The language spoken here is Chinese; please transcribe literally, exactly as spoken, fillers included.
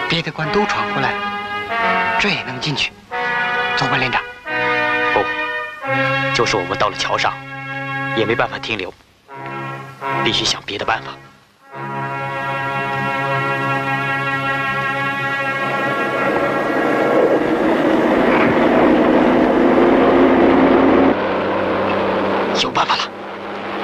别的关都闯过来了，这也能进去？走吧，连长。 不，就是我们到了桥上，也没办法停留，必须想别的办法。